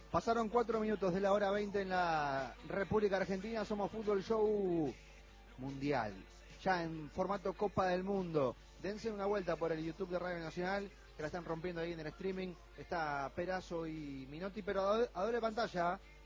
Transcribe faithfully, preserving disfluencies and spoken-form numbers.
Pasaron cuatro minutos de la hora veinte en la República Argentina. Somos Fútbol Show Mundial, ya en formato Copa del Mundo. Dense una vuelta por el YouTube de Radio Nacional, que la están rompiendo ahí en el streaming. Está Perazo y Minotti, pero a doble pantalla.